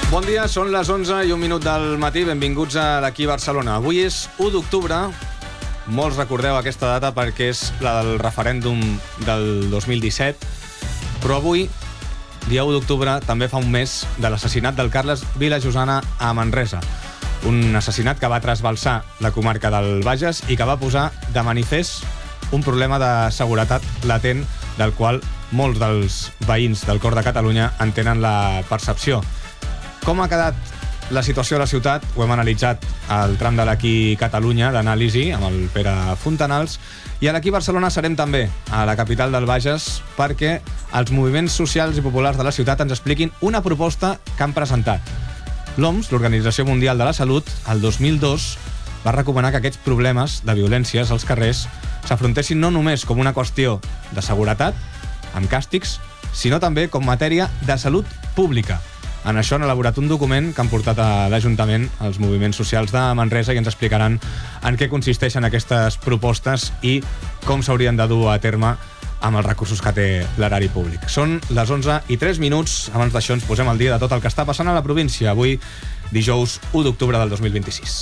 Bon dia, són les 11 i un minut del matí. Benvinguts a l'Aquí Barcelona. Avui és 1 d'octubre. Molts recordeu aquesta data perquè és la del referèndum del 2017. Però avui, dia 1 d'octubre, també fa un mes de l'assassinat del Carles Vilajosana a Manresa. Un assassinat que va trasbalsar la comarca del Bages i que va posar de manifest un problema de seguretat latent del qual molts dels veïns del cor de Catalunya en tenen la percepció. Com ha quedat la situació a la ciutat? Ho hem analitzat al tram de l'Aquí Catalunya d'anàlisi amb el Pere Fontanals, i a l'Aquí Barcelona serem també a la capital del Bages perquè els moviments socials i populars de la ciutat ens expliquin una proposta que han presentat. L'OMS, l'Organització Mundial de la Salut, el 2002 va recomanar que aquests problemes de violències als carrers s'afrontessin no només com una qüestió de seguretat, amb càstigs, sinó també com matèria de salut pública. En això han elaborat un document que han portat a l'Ajuntament als moviments socials de Manresa i ens explicaran en què consisteixen aquestes propostes i com s'haurien de dur a terme amb els recursos que té l'erari públic. Són les 11 i 3 minuts. Abans d'això ens posem al dia de tot el que està passant a la província. Avui, dijous 1 d'octubre del 2026.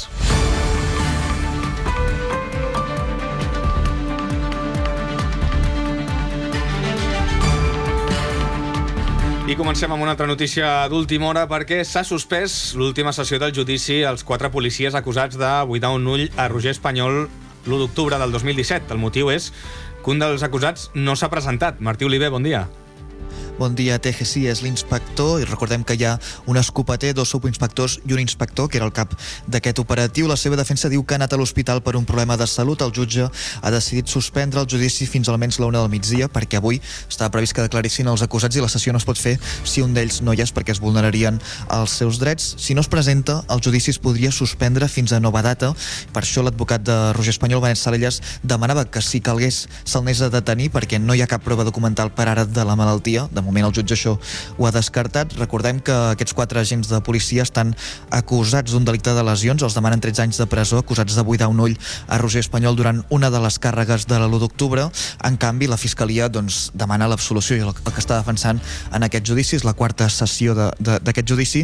I comencem amb una altra notícia d'última hora perquè s'ha suspès l'última sessió del judici als 4 policies acusats de buidar un ull a Roger Espanyol l'1 d'octubre del 2017. El motiu és que un dels acusats no s'ha presentat. Martí Oliver, bon dia. Bon dia, TGC és l'inspector i recordem que hi ha un escopeter, 2 subinspectors i un inspector, que era el cap d'aquest operatiu. La seva defensa diu que ha anat a l'hospital per un problema de salut. El jutge ha decidit suspendre el judici fins almenys la 1 del migdia perquè avui estava previst que declarissin els acusats i la sessió no es pot fer si un d'ells no hi és perquè es vulnerarien els seus drets. Si no es presenta, el judici es podria suspendre fins a nova data. Per això l'advocat de Roger Espanyol, Benet Salellas, demanava que si calgués se'l anés a detenir perquè no hi ha cap prova documental per ara de la malaltia. De moment el jutge això ho ha descartat. Recordem que aquests 4 agents de policia estan acusats d'un delicte de lesions. Els demanen 13 anys de presó, acusats de buidar un ull a Roger Espanyol durant una de les càrregues de l'1 d'octubre. En canvi, la Fiscalia demana l'absolució i el que està defensant en aquest judici és la 4a sessió d'aquest judici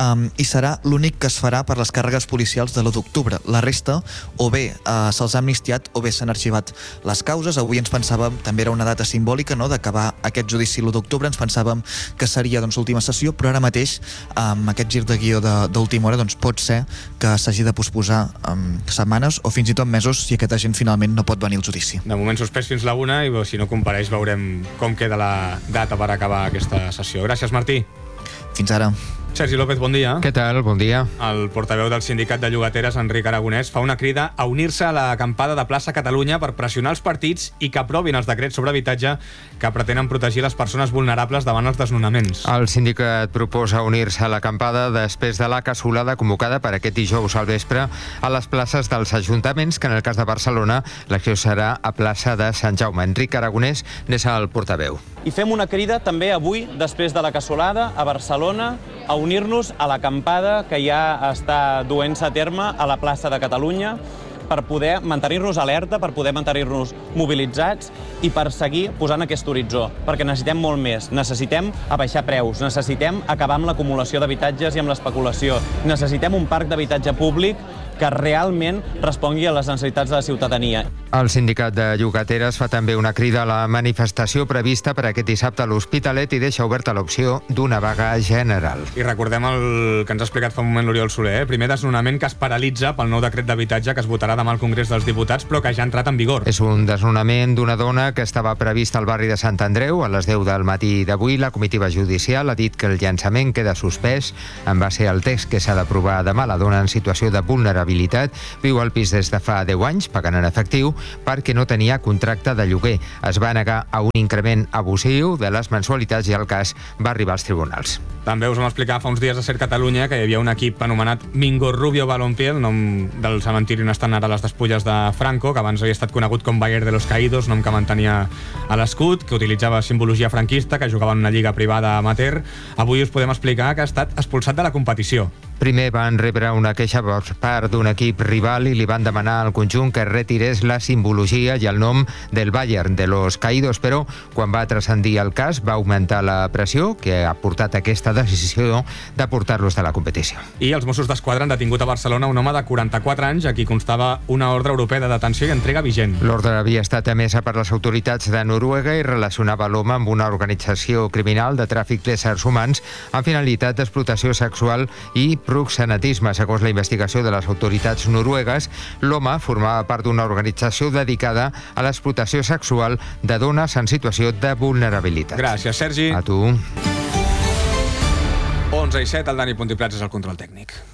i serà l'únic que es farà per les càrregues policials de l'1 d'octubre. La resta, o bé se'ls ha amnistiat o bé s'han arxivat les causes. Avui ens pensàvem, també era una data simbòlica, no?, d'acabar aquest judici l'1 d'octubre. Ens pensàvem que seria l'última sessió, però ara mateix amb aquest gir de guió d'última hora pot ser que s'hagi de posposar setmanes o fins i tot mesos si aquest agent finalment no pot venir al judici. De moment suspès fins la 1 i si no compareix veurem com queda la data per acabar aquesta sessió. Gràcies, Martí. Fins ara. Sergi López, bon dia. Què tal? Bon dia. El portaveu del sindicat de llogateres, Enric Aragonès, fa una crida a unir-se a l'acampada de Plaça Catalunya per pressionar els partits i que aprovin els decrets sobre habitatge que pretenen protegir les persones vulnerables davant els desnonaments. El sindicat proposa unir-se a l'acampada després de la cassolada convocada per aquest dijous al vespre a les places dels ajuntaments, que en el cas de Barcelona l'acció serà a plaça de Sant Jaume. Enric Aragonès n'és el portaveu. I fem una crida també avui, després de la cassolada, a Barcelona, a unir-nos a l'acampada que ja està duent-se a terme a la plaça de Catalunya per poder mantenir-nos alerta, per poder mantenir-nos mobilitzats i per seguir posant aquest horitzó, perquè necessitem molt més. Necessitem abaixar preus, necessitem acabar amb l'acumulació d'habitatges i amb l'especulació, necessitem un parc d'habitatge públic que realment respongui a les necessitats de la ciutadania. El sindicat de llogateres fa també una crida a la manifestació prevista per aquest dissabte a l'Hospitalet i deixa oberta l'opció d'una vaga general. I recordem el que ens ha explicat fa un moment l'Oriol Soler, primer desnonament que es paralitza pel nou decret d'habitatge que es votarà demà al Congrés dels Diputats, però que ja ha entrat en vigor. És un desnonament d'una dona que estava previst al barri de Sant Andreu a les 10 del matí d'avui. La comitiva judicial ha dit que el llançament queda suspès en base al text que s'ha d'aprovar demà. La dona en situació de vulnerabilitat viu al pis des de fa 10 anys, pagant en efectiu, perquè no tenia contracte de lloguer. Es va negar a un increment abusiu de les mensualitats i el cas va arribar als tribunals. També us vam explicar fa uns dies a Ser Catalunya que hi havia un equip anomenat Mingo Rubio Balompié, el nom del cementiri on estan ara les despulles de Franco, que abans havia estat conegut com Bayern de los Caídos, nom que mantenia a l'escut, que utilitzava simbologia franquista, que jugava en una lliga privada amateur. Avui us podem explicar que ha estat expulsat de la competició. Primer van rebre una queixa per part d'un equip rival i li van demanar al conjunt que retirés la simbologia i el nom del Bayern de los Caídos, però quan va transcendir el cas va augmentar la pressió que ha portat aquesta decisió de portar-los de la competició. I els Mossos d'Esquadra han detingut a Barcelona un home de 44 anys a qui constava una ordre europea de detenció i entrega vigent. L'ordre havia estat emesa per les autoritats de Noruega i relacionava l'home amb una organització criminal de tràfic d'éssers humans amb finalitat d'explotació sexual i proxenetisme. Segons la investigació de les autoritats noruegues, l'home formava part d'una organització dedicada a l'explotació sexual de dones en situació de vulnerabilitat. Gràcies, Sergi. A tu. 11:07, el Dani Pontiprats és el control tècnic.